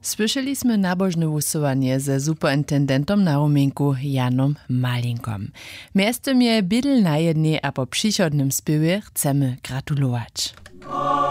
Słyszeliśmy nabożne głosowanie ze superintendentom na Ruminku Janom Malinkom. Miestem je bydl na jednej, a po przychodnym spiewie chcemy gratulować.